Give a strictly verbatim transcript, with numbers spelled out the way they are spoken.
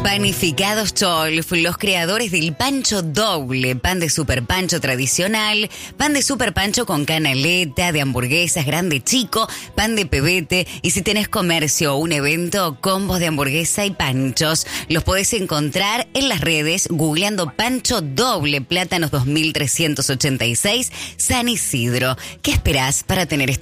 Panificados Cholf, los creadores del pancho doble, pan de super pancho tradicional, pan de super pancho con canaleta, de hamburguesas grande chico, pan de pebete, y si tenés comercio o un evento, combos de hamburguesa y panchos. Los podés encontrar en las redes googleando Pancho Doble, Plátanos dos mil trescientos ochenta y seis, San Isidro. ¿Qué esperás para tener estos